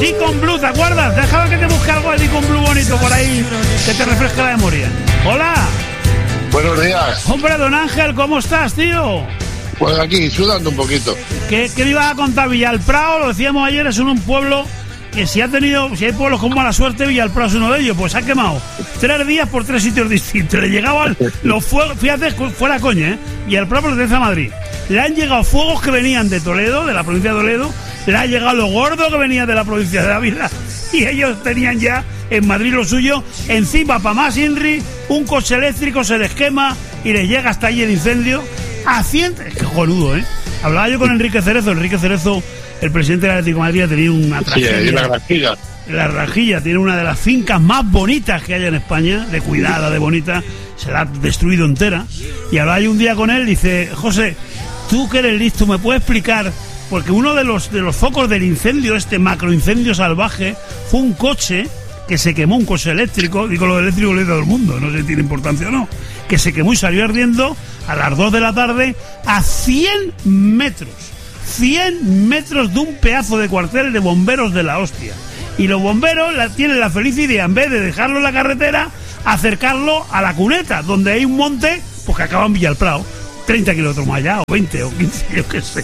Deacon Blue, ¿te acuerdas? Déjame que te busque algo de Deacon Blue bonito por ahí, que te refresque la memoria. Hola. Buenos días. Hombre, don Ángel, ¿cómo estás, tío? Pues aquí, sudando un poquito. ¿Qué me ibas a contar? Villalprao, lo decíamos ayer, es un pueblo que si hay pueblos con mala suerte, Villalprao es uno de ellos, pues se ha quemado 3 días por 3 sitios distintos. Le llegaban los fuegos, fíjate, fuera coña, Villalprao pertenece a Madrid. Le han llegado fuegos que venían de Toledo, de la provincia de Toledo, le ha llegado lo gordo que venía de la provincia de Ávila, y ellos tenían ya en Madrid lo suyo. Encima, para más Inri, un coche eléctrico se les quema y les llega hasta allí el incendio. Qué joludo, Hablaba yo con Enrique Cerezo, el presidente del Atlético de Madrid, ha tenido una tragedia. Sí, la Granjilla. La Granjilla tiene una de las fincas más bonitas que hay en España, de cuidada, de bonita, se la ha destruido entera. Y hablaba yo un día con él, dice: José, tú que eres listo, ¿me puedes explicar? Porque uno de los focos del incendio, este macroincendio salvaje, fue un coche que se quemó, un coche eléctrico. Digo, lo eléctrico le da todo el mundo, no sé si tiene importancia o no. Que se quemó y salió ardiendo a las 2 de la tarde a 100 metros. 100 metros de un pedazo de cuartel de bomberos de la hostia. Y los bomberos tienen la feliz idea, en vez de dejarlo en la carretera, acercarlo a la cuneta, donde hay un monte, pues que acaba en Villalprao, 30 kilómetros más allá, o 20 o 15, yo qué sé.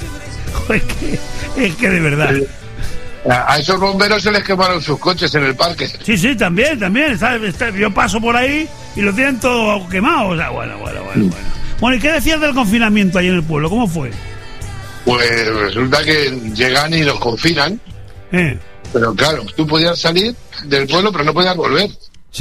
Es que de verdad. A esos bomberos se les quemaron sus coches en el parque. Sí, también. Yo paso por ahí y lo tienen todo quemado. O sea, bueno. Bueno, ¿y qué decías del confinamiento ahí en el pueblo? ¿Cómo fue? Pues resulta que llegan y los confinan. Pero claro, tú podías salir del pueblo, pero no podías volver. Sí.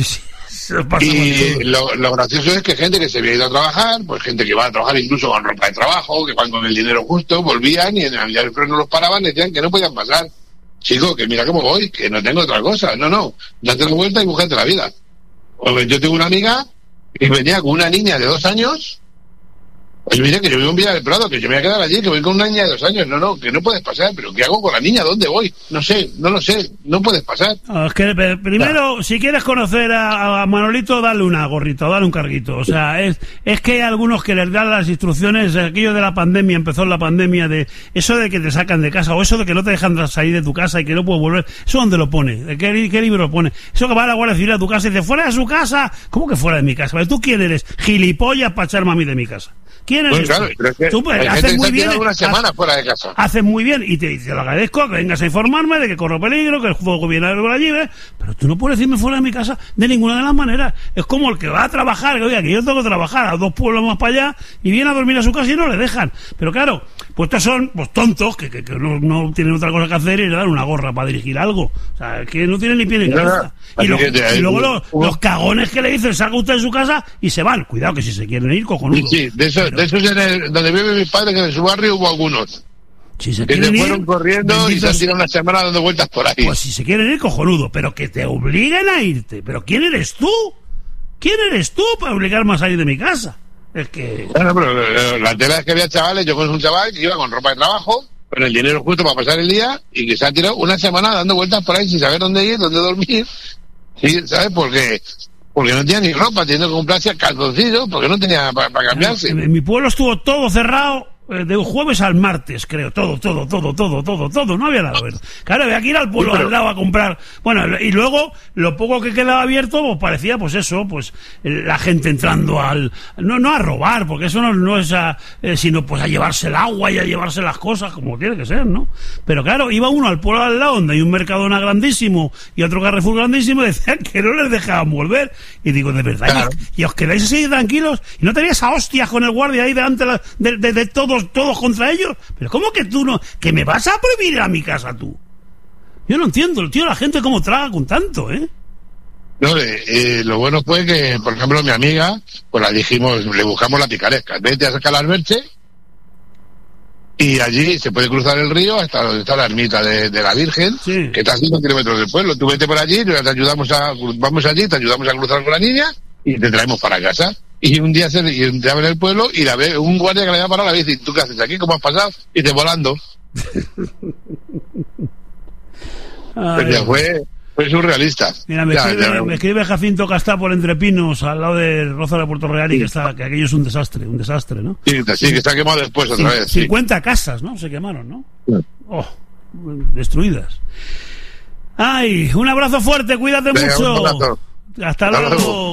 Y lo gracioso es que gente que se había ido a trabajar, pues gente que va a trabajar incluso con ropa de trabajo, que van con el dinero justo, volvían y en el día del freno los paraban y decían que no podían pasar. Chico, que mira cómo voy, que no tengo otra cosa. No, date la vuelta y búscate la vida. Pues yo tengo una amiga que venía con una niña de 2 años. Oye, mira, que yo vivo en Villa del Prado, que yo me voy a quedar allí, que voy con una niña de 2 años. No, que no puedes pasar. ¿Pero qué hago con la niña? ¿Dónde voy? No lo sé, no puedes pasar. Es que primero, si quieres conocer a Manolito, dale una gorrita, dale un carguito. O sea, es que hay algunos que les dan las instrucciones, aquello de la pandemia, empezó la pandemia, de eso de que te sacan de casa, o eso de que no te dejan salir de tu casa y que no puedes volver. ¿Eso dónde lo pone? ¿De qué libro lo pone? Eso que va a la Guardia Civil a tu casa y dice: fuera de su casa. ¿Cómo que fuera de mi casa? ¿Tú quién eres? Gilipollas para echarme a mí de mi casa. ¿Quién eres? Pues claro, pero es que tú, pues, haces muy bien. Una semana fuera de casa. Haces muy bien y te lo agradezco que vengas a informarme de que corro peligro, que el juego viene por allí, pero tú no puedes decirme fuera de mi casa de ninguna de las maneras. Es como el que va a trabajar, que oiga, que yo tengo que trabajar a 2 pueblos más para allá y viene a dormir a su casa y no le dejan. Pero claro, pues estos son pues tontos que no tienen otra cosa que hacer y le dan una gorra para dirigir algo. O sea, es que no tienen ni pie ni cabeza. Y luego los cagones que le dicen: salga usted de su casa y se van. Cuidado, que si se quieren ir, cojonudo. Sí, de eso donde vive mi padre, que en su barrio hubo algunos. Si se que quieren se fueron ir, corriendo y se han tirado una semana dando vueltas por ahí. Pues si se quieren ir, cojonudo, pero que te obliguen a irte. ¿Pero quién eres tú? ¿Quién eres tú para obligarme a salir de mi casa? Es que... Bueno, pero la tela es que había chavales, yo conozco un chaval que iba con ropa de trabajo, con el dinero justo para pasar el día, y que se ha tirado una semana dando vueltas por ahí sin saber dónde ir, dónde dormir. ¿Sí? ¿Sabes? Porque no tenía ni ropa, teniendo que comprarse calzoncillos, porque no tenía para cambiarse. En mi pueblo estuvo todo cerrado de jueves al martes, creo, todo, no había nada abierto. Claro, había que ir al pueblo al lado a comprar. Bueno, y luego, lo poco que quedaba abierto, pues parecía, pues eso, pues la gente entrando no a robar, porque eso no es sino pues a llevarse el agua y a llevarse las cosas, como tiene que ser, ¿no? Pero claro, iba uno al pueblo al lado, donde hay un Mercadona grandísimo y otro Carrefour grandísimo, y decían que no les dejaban volver. Y digo, de verdad, claro. Y os quedáis así tranquilos, y no tenéis a hostias con el guardia ahí delante de todos contra ellos. Pero ¿cómo que tú no? ¿Que me vas a prohibir ir a mi casa tú? Yo no entiendo, el tío, la gente cómo traga con tanto, ¿eh? No, lo bueno fue que, por ejemplo, mi amiga, pues la dijimos, le buscamos la picaresca. Vete a sacar la Alberche y allí se puede cruzar el río hasta donde está la ermita de la Virgen, sí, que está a 5 kilómetros del pueblo. Tú vete por allí, vamos allí, te ayudamos a cruzar con la niña y te traemos para casa. Y un día entraba en el pueblo y la ve un guardia que le había parado la bici. ¿Tú qué haces aquí? ¿Cómo has pasado? Y te volando. Fue surrealista. Mira, me escribe Jacinto Castá por Entre Pinos, al lado de Roza de Puerto Real, y que aquello es un desastre, ¿no? Sí, que se ha quemado después otra vez. 50 casas, ¿no? Se quemaron, ¿no? Sí. Oh, destruidas. Ay, un abrazo fuerte, cuídate mucho. Un abrazo. Hasta luego.